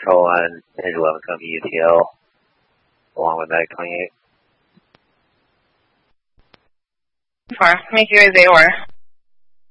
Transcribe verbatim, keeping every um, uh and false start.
Control one, Edge eleven W T L, along with Medic twenty-eight. Four, make you as A O R.